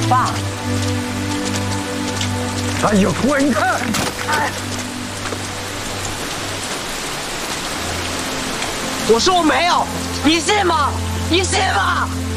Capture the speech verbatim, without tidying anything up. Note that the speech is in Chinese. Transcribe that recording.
爸。 哎呦，喂，你看， 哎，我说我没有，你信吗？你信吗？